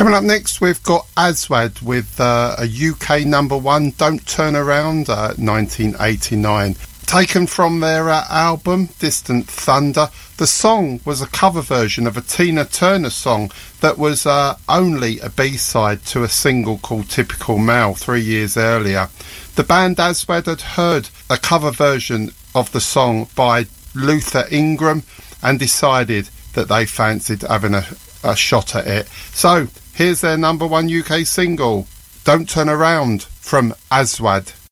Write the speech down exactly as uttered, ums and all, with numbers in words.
Coming up next, we've got Aswad with uh, a U K number one, Don't Turn Around, uh, nineteen eighty-nine. Taken from their uh, album, Distant Thunder, the song was a cover version of a Tina Turner song that was uh, only a B-side to a single called Typical Male three years earlier. The band Aswad had heard a cover version of the song by Luther Ingram and decided that they fancied having a, a shot at it. So, here's their number one U K single, Don't Turn Around, from Aswad.